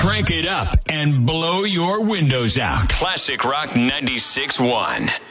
Crank it up and blow your windows out. Classic Rock 96.1.